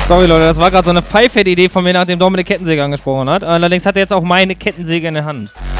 Sorry, Leute, das war gerade so eine Pfeifett-Idee von mir, nachdem Dominik Kettensäge angesprochen hat. Allerdings hat er jetzt auch meine Kettensäge in der Hand.